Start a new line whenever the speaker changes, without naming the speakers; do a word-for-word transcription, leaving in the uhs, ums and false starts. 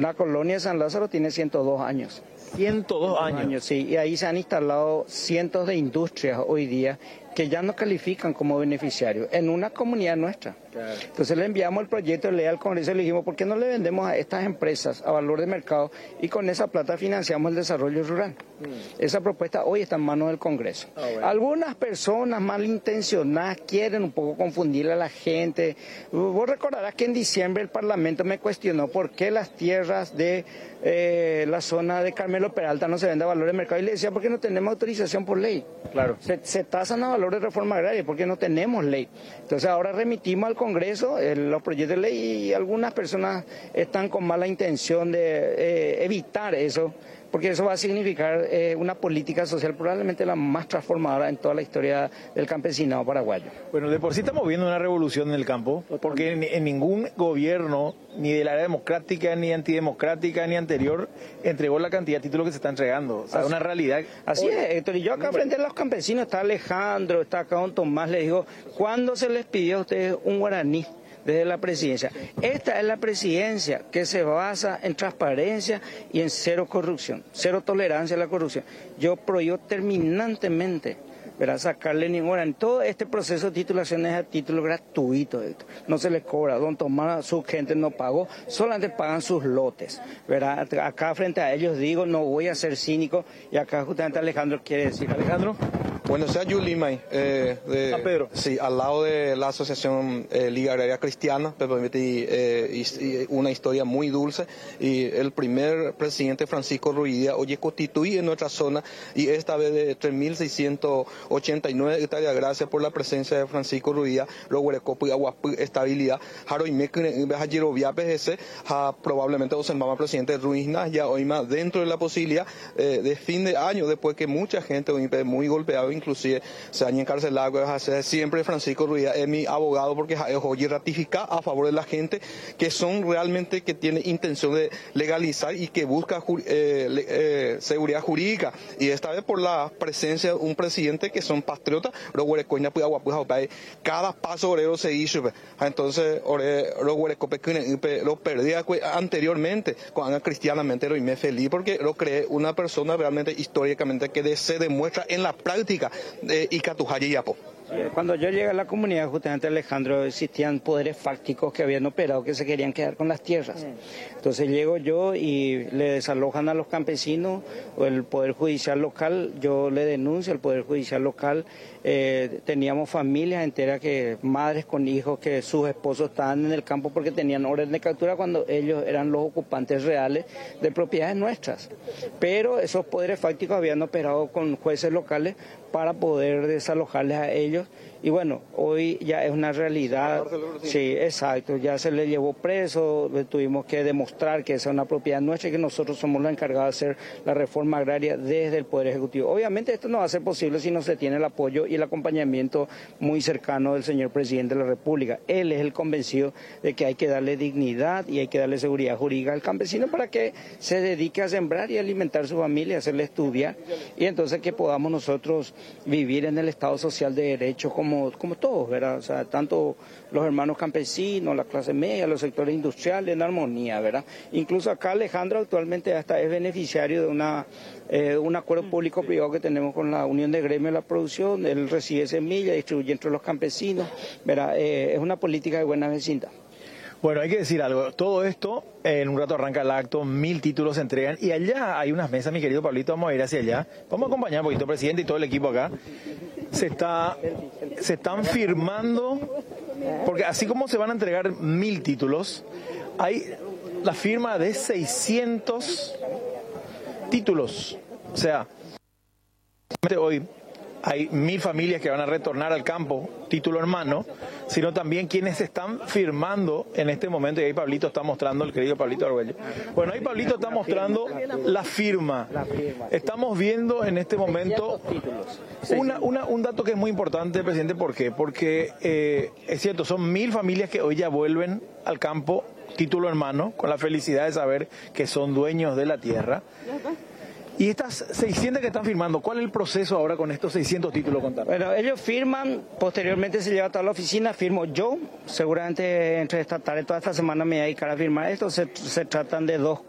La colonia de San Lázaro tiene ciento dos años.
ciento dos años.
Sí, y ahí se han instalado cientos de industrias hoy día que ya no califican como beneficiarios en una comunidad nuestra. Claro. Entonces le enviamos el proyecto de ley al Congreso y le dijimos, ¿por qué no le vendemos a estas empresas a valor de mercado y con esa plata financiamos el desarrollo rural? Mm. Esa propuesta hoy está en manos del Congreso. Oh, bueno. Algunas personas malintencionadas quieren un poco confundir a la gente. Vos recordarás que en diciembre el Parlamento me cuestionó por qué las tierras de eh, la zona de Carmelo Peralta no se venden a valor de mercado y le decía, ¿por qué no tenemos autorización por ley? Claro. Se, se tasan a valor de reforma agraria porque no tenemos ley. Entonces ahora remitimos al Congreso eh, los proyectos de ley y algunas personas están con mala intención de eh, evitar eso, porque eso va a significar eh, una política social probablemente la más transformadora en toda la historia del campesinado paraguayo.
Bueno, de por sí estamos viendo una revolución en el campo, porque en, en ningún gobierno, ni de la era democrática, ni antidemocrática, ni anterior, entregó la cantidad de títulos que se está entregando. O sea, es una realidad.
Así es, Héctor. Y yo acá frente a los campesinos, está Alejandro, está acá don Tomás, les digo, ¿cuándo se les pidió a ustedes un guaraní? Desde la presidencia. Esta es la presidencia que se basa en transparencia y en cero corrupción, cero tolerancia a la corrupción. Yo prohíbo terminantemente, ¿verdad?, sacarle ninguna. En todo este proceso de titulación es a título gratuito, no se les cobra. Don Tomás, su gente no pagó, solamente pagan sus lotes, ¿verdad? Acá frente a ellos digo, no voy a ser cínico, y acá justamente Alejandro quiere decir.
Alejandro.
Bueno, sea Yulimay, eh, de
San Pedro.
Sí, al lado de la Asociación eh, Liga Agraria Cristiana, eh, y, y una historia muy dulce. Y el primer presidente Francisco Ruidía, oye, constituye en nuestra zona, y esta vez de tres mil seiscientos ochenta y nueve hectáreas, gracias por la presencia de Francisco Ruidía, Roguerecopo y Aguapu, estabilidad, Jaroime, ese, probablemente Osenbama, presidente Ruizna, ya hoy más dentro de la posibilidad eh, de fin de año, después que mucha gente muy golpeada, inclusive se han encarcelado, siempre Francisco Ruidía es mi abogado porque es hoy ratificar a favor de la gente que son realmente, que tiene intención de legalizar y que busca eh, eh, seguridad jurídica, y esta vez por la presencia de un presidente que son patriotas, cada paso obrero se hizo, entonces lo perdía anteriormente, cuando cristianamente lo me feliz porque lo creé una persona realmente históricamente que se demuestra en la práctica de Icatujaya y Yapo.
Cuando yo llegué a la comunidad, justamente Alejandro, existían poderes fácticos que habían operado que se querían quedar con las tierras. Entonces llego yo y le desalojan a los campesinos, o el Poder Judicial local, yo le denuncio al Poder Judicial local. Eh, teníamos familias enteras, que madres con hijos, que sus esposos estaban en el campo porque tenían orden de captura cuando ellos eran los ocupantes reales de propiedades nuestras. Pero esos poderes fácticos habían operado con jueces locales para poder desalojarles a ellos. Y bueno, hoy ya es una realidad. Sí, exacto, ya se le llevó preso, tuvimos que demostrar que esa es una propiedad nuestra y que nosotros somos los encargados de hacer la reforma agraria desde el Poder Ejecutivo. Obviamente esto no va a ser posible si no se tiene el apoyo y el acompañamiento muy cercano del señor presidente de la República. Él es el convencido de que hay que darle dignidad y hay que darle seguridad jurídica al campesino para que se dedique a sembrar y alimentar a su familia, hacerle estudiar, y entonces que podamos nosotros vivir en el Estado social de derecho como Como, como todos, ¿verdad? O sea, tanto los hermanos campesinos, la clase media, los sectores industriales, en armonía, ¿verdad? Incluso acá Alejandro actualmente hasta es beneficiario de una eh, un acuerdo público-privado que tenemos con la Unión de Gremio de la Producción. Él recibe semilla, distribuye entre los campesinos, ¿verdad? Eh, es una política de buena vecindad.
Bueno, hay que decir algo, todo esto, en un rato arranca el acto, mil títulos se entregan, y allá hay unas mesas, mi querido Pablito, vamos a ir hacia allá, vamos a acompañar un poquito, presidente y todo el equipo acá, se está, se están firmando, porque así como se van a entregar mil títulos, hay la firma de seiscientos títulos, o sea, hoy hay mil familias que van a retornar al campo, título hermano, sino también quienes están firmando en este momento, y ahí Pablito está mostrando, el querido Pablito Arguello. Bueno, ahí Pablito está mostrando la firma. Estamos viendo en este momento una, una, un dato que es muy importante, presidente, ¿por qué? Porque eh, es cierto, son mil familias que hoy ya vuelven al campo, título hermano, con la felicidad de saber que son dueños de la tierra. Y estas seiscientas que están firmando, ¿cuál es el proceso ahora con estos seiscientos títulos? Contar?
Bueno, ellos firman, posteriormente se lleva a toda la oficina, firmo yo, seguramente entre esta tarde, toda esta semana me voy a dedicar a firmar esto. Se, se tratan de dos